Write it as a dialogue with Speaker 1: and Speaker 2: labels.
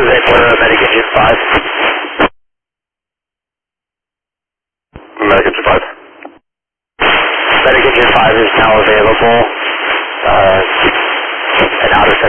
Speaker 1: is Air Medic Engine 5.
Speaker 2: Medic Engine 5.
Speaker 1: Medic Engine 5 is now available. An outer section.